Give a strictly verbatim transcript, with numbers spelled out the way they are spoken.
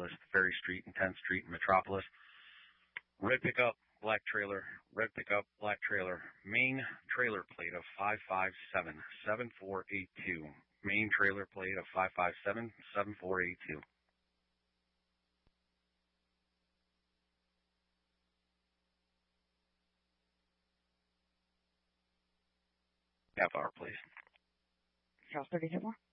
Metropolis, Ferry Street and tenth Street in Metropolis. Red pickup, black trailer, red pickup, black trailer, main trailer plate of five five seven, seven four eight two. Main trailer plate of five five seven, seven four eight two. Half hour, please. Charles thirty-two more.